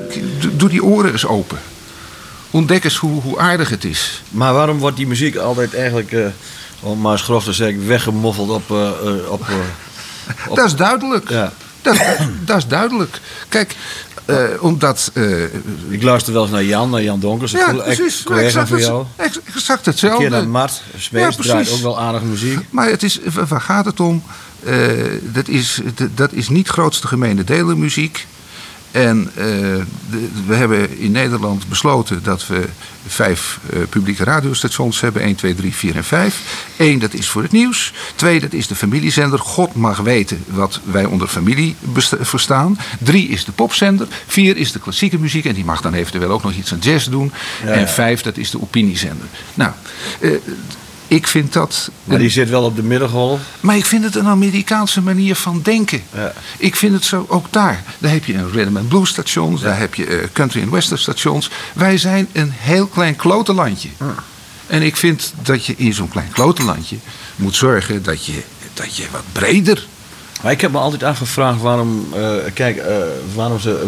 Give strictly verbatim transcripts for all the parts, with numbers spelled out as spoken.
doe die oren eens open. Ontdek eens hoe, hoe aardig het is. Maar waarom wordt die muziek altijd eigenlijk, uh, om maar eens grof te zeggen, weggemoffeld op... Uh, op, uh, op... Dat is duidelijk. Ja. Dat, dat is duidelijk. Kijk, uh, omdat... Uh, ik luister wel eens naar Jan, naar Jan Donkers. Ja, precies. Collega exact, van jou. Exact hetzelfde. Een keer naar Mart. Smees ja, draait ook wel aardige muziek. Maar het is, waar gaat het om? Uh, dat, is, dat is niet grootste gemene delen muziek. En uh, de, we hebben in Nederland besloten dat we vijf uh, publieke radiostations hebben. één, twee, drie, vier en vijf. Eén, dat is voor het nieuws. Twee, dat is de familiezender. God mag weten wat wij onder familie besta- verstaan. Drie is de popzender. Vier is de klassieke muziek. En die mag dan eventueel ook nog iets aan jazz doen. Ja, en ja. Vijf, dat is de opiniezender. Nou... Uh, Ik vind dat... Maar die zit wel op de middengolf. Maar ik vind het een Amerikaanse manier van denken. Ja. Ik vind het zo, ook daar. Daar heb je een rhythm and blues stations. Ja. Daar heb je uh, country and western stations. Wij zijn een heel klein klote landje. Ja. En ik vind dat je in zo'n klein klote landje moet zorgen dat je, dat je wat breder... Maar ik heb me altijd afgevraagd waarom... Uh, kijk, uh, waarom ze...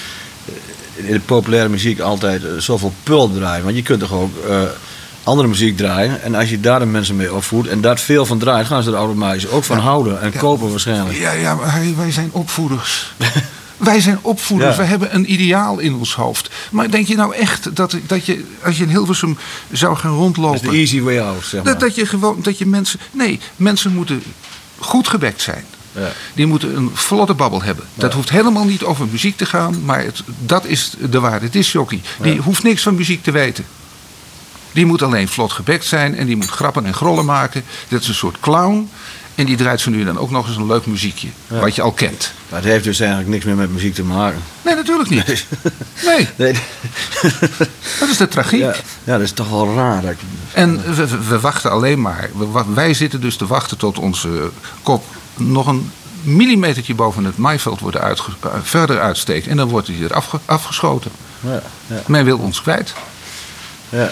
Uh, in de populaire muziek altijd uh, zoveel pul draaien. Want je kunt toch ook... Uh, andere muziek draaien. En als je daar de mensen mee opvoedt en daar veel van draait, gaan ze er automatisch ook van ja. houden en ja. kopen waarschijnlijk. Ja, ja, maar wij zijn opvoeders. Wij zijn opvoeders. Ja. We hebben een ideaal in ons hoofd. Maar denk je nou echt dat, dat je, als je in Hilversum zou gaan rondlopen... Dat is de easy way out, zeg maar. Dat, dat je gewoon, dat je mensen... Nee, mensen moeten goed gebekt zijn. Ja. Die moeten een vlotte babbel hebben. Ja. Dat hoeft helemaal niet over muziek te gaan, maar het, dat is de waarde. Het is jockey. Die ja. hoeft niks van muziek te weten. Die moet alleen vlot gebekt zijn en die moet grappen en grollen maken. Dat is een soort clown. En die draait zo nu dan ook nog eens een leuk muziekje. Ja. Wat je al kent. Maar het heeft dus eigenlijk niks meer met muziek te maken. Nee, natuurlijk niet. Nee. nee. nee. Dat is de tragiek. Ja, ja, dat is toch wel raar. Dat... En we, we wachten alleen maar. We, wij zitten dus te wachten tot onze kop nog een millimetertje boven het maaiveld wordt uitge, verder uitsteekt. En dan wordt hij er afge, afgeschoten. Ja, ja. Men wil ons kwijt. Ja.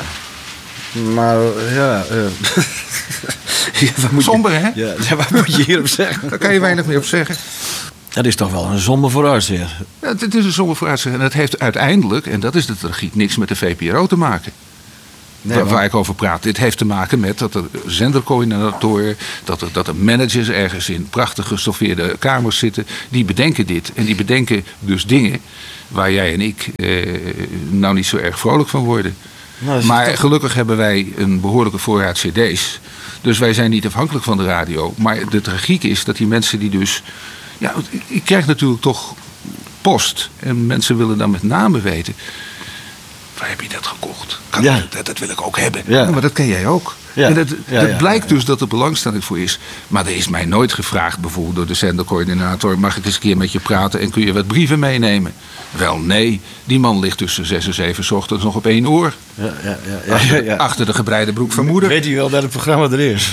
Maar ja, uh, ja wat moet somber, je, hè? Ja, wat moet je hierop zeggen? Daar kan je weinig meer op zeggen. Dat is toch wel een somber vooruitzicht. Ja, het is een somber vooruitzicht. En dat heeft uiteindelijk, en dat is de tragiek, niks met de V P R O te maken. Nee, waar, waar ik over praat. Dit heeft te maken met dat er zendercoördinatoren, dat er, dat er managers ergens in prachtig gestoffeerde kamers zitten. Die bedenken dit. En die bedenken dus dingen waar jij en ik eh, nou niet zo erg vrolijk van worden. Nou, maar toch... gelukkig hebben wij een behoorlijke voorraad cd's. Dus wij zijn niet afhankelijk van de radio. Maar de tragiek is dat die mensen die dus... Ja, ik krijg natuurlijk toch post. En mensen willen dan met name weten... Waar heb je dat gekocht? Kan ja. dat, dat wil ik ook hebben. Ja. Ja, maar dat ken jij ook. Ja. En dat, ja, dat ja, blijkt ja. dus dat er belangstelling voor is. Maar er is mij nooit gevraagd, bijvoorbeeld door de zendercoördinator... mag ik eens een keer met je praten en kun je wat brieven meenemen? Wel, nee. Die man ligt tussen zes en zeven 's ochtends nog op één oor. Ja, ja, ja, ja, achter, ja, ja. achter de gebreide broek van moeder. Weet je wel dat het programma er is?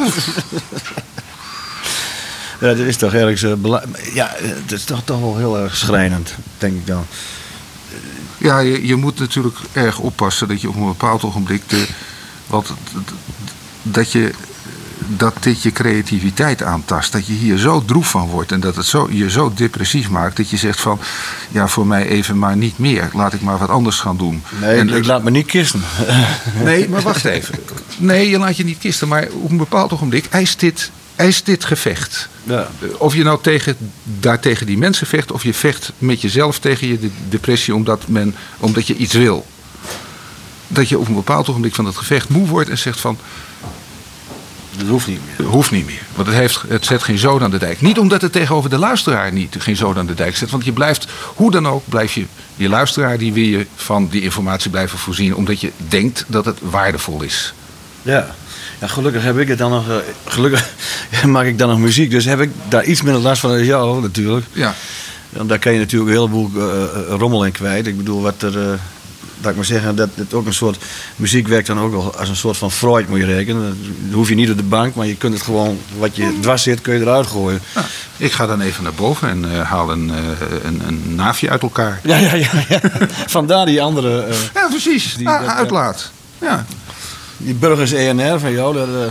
Ja, dat is toch ergens... Uh, bela- ja, het is toch, toch wel heel erg schrijnend, denk ik dan. Ja, je, je moet natuurlijk erg oppassen dat je op een bepaald ogenblik... De, wat, dat, je, dat dit je creativiteit aantast. Dat je hier zo droef van wordt en dat het zo, je zo depressief maakt... dat je zegt van, ja, voor mij even maar niet meer. Laat ik maar wat anders gaan doen. Nee, en, ik laat me niet kisten. Nee, maar wacht even. Nee, je laat je niet kisten, maar op een bepaald ogenblik eist dit... eist dit gevecht. Ja. Of je nou tegen, daar tegen die mensen vecht... of je vecht met jezelf tegen je depressie... omdat, men, omdat je iets wil. Dat je op een bepaald ogenblik van het gevecht moe wordt... en zegt van... Dat hoeft niet meer. Dat hoeft niet meer. Want het, heeft, het zet geen zoden aan de dijk. Niet omdat het tegenover de luisteraar niet geen zoden aan de dijk zet. Want je blijft, hoe dan ook, blijf je... die luisteraar die wil je van die informatie blijven voorzien... omdat je denkt dat het waardevol is. Ja. Ja, gelukkig heb ik het dan nog. Uh, gelukkig maak ik dan nog muziek, dus heb ik daar iets minder last van dan jou natuurlijk. Ja. Want daar kan je natuurlijk een heleboel uh, rommel in kwijt. Ik bedoel, wat er. Uh, dat ik maar zeggen, dat het ook een soort. Muziek werkt dan ook wel als een soort van Freud, moet je rekenen. Dat hoef je niet op de bank, maar je kunt het gewoon. Wat je dwars zit, kun je eruit gooien. Ja, ik ga dan even naar boven en uh, haal een, uh, een, een naafje uit elkaar. Ja, ja, ja. ja. Vandaar die andere. Uh, ja, precies. Die, ah, dat, uitlaat. Ja. Die Burgers E N R van jou, dat, uh,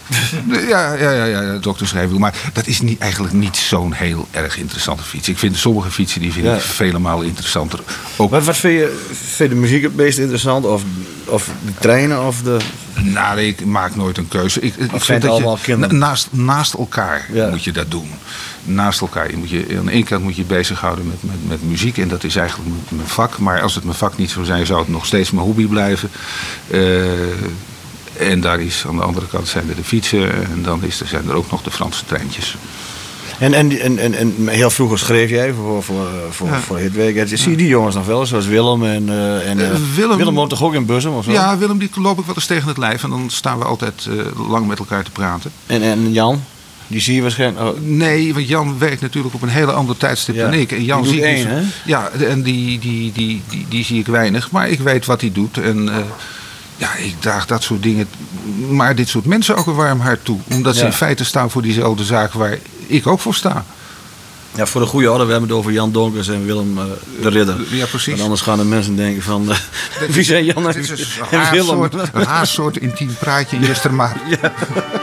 Ja, ja, ja, ja, dokter schrijven. Maar dat is niet, eigenlijk niet zo'n heel erg interessante fiets. Ik vind sommige fietsen die vind ja. ik vele malen interessanter. Ook... Wat, wat vind, je, vind je de muziek het meest interessant? Of, of de treinen? Of de... Nou, ik maak nooit een keuze. Ik, ik vind dat allemaal je, naast, naast elkaar ja. moet je dat doen. Naast elkaar. Je moet je, aan de ene kant moet je je bezighouden met, met, met muziek. En dat is eigenlijk mijn vak. Maar als het mijn vak niet zou zijn, zou het nog steeds mijn hobby blijven. Uh, en daar is aan de andere kant zijn er de fietsen. En dan is er, zijn er ook nog de Franse treintjes. En, en, en, en, en heel vroeger schreef jij voor, voor, voor, ja. voor Hitweek. Zie je die jongens nog wel, zoals Willem en, uh, en uh, Willem, Willem woont toch ook in Bussum of zo? Ja, Willem die loop ik wel eens tegen het lijf en dan staan we altijd uh, lang met elkaar te praten. En, en Jan? Die zie je waarschijnlijk... Oh. Nee, want Jan werkt natuurlijk op een hele ander tijdstip ja. dan ik. En Jan die zie één, ik hè? Ja, en die, die, die, die, die zie ik weinig. Maar ik weet wat hij doet en... Uh, Ja, ik draag dat soort dingen, maar dit soort mensen ook een warm hart toe. Omdat ja. ze in feite staan voor diezelfde zaak waar ik ook voor sta. Ja, voor de goede orde, we hebben het over Jan Donkers en Willem uh, de Ridder. Ja, precies. Want anders gaan de mensen denken van, uh, wie zijn Jan en, dit is en Willem? Een haarsoort intiem praatje, Jester maar. Ja.